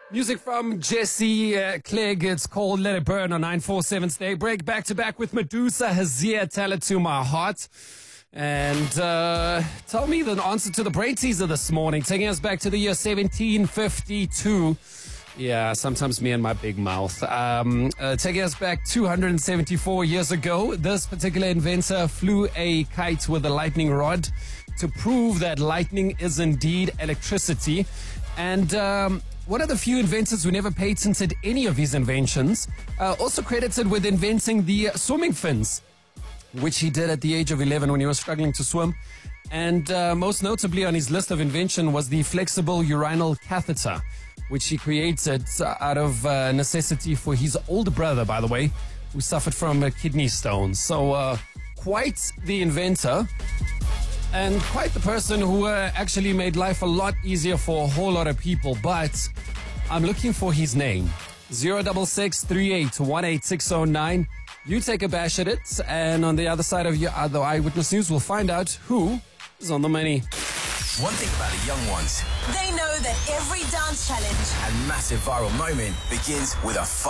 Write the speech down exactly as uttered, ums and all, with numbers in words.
Music from Jesse uh, Clegg. It's called Let It Burn on nine four seven Stay Break. Back to back with Medusa Hazia, Tell It To My Heart. And uh, tell me the answer to the brain teaser this morning, taking us back to the year seventeen fifty-two. Yeah, sometimes me and my big mouth. Um, uh, taking us back two hundred seventy-four years ago, this particular inventor flew a kite with a lightning rod to prove that lightning is indeed electricity. And um, one of the few inventors who never patented any of his inventions, uh, also credited with inventing the swimming fins, which he did at the age of eleven when he was struggling to swim. And uh, most notably on his list of invention was the flexible urinal catheter, which he created out of uh, necessity for his older brother, by the way, who suffered from a kidney stone. So uh, quite the inventor and quite the person who uh, actually made life a lot easier for a whole lot of people. But I'm looking for his name. zero six six three eight one eight six zero nine. You take a bash at it, and on the other side of your other Eyewitness News, we'll find out who is on the money. One thing about the young ones, they know that every dance challenge and massive viral moment begins with a